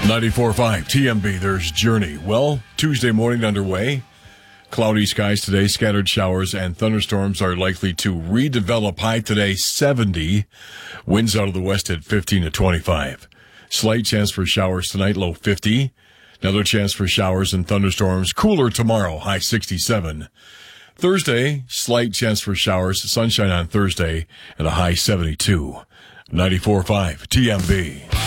94.5 TMB, there's Journey. Well, Tuesday morning underway. Cloudy skies today, scattered showers and thunderstorms are likely to redevelop. High today, 70. Winds out of the west at 15 to 25. Slight chance for showers tonight, low 50. Another chance for showers and thunderstorms. Cooler tomorrow, high 67. Thursday, slight chance for showers, sunshine on Thursday, and a high 72. 94.5 TMB.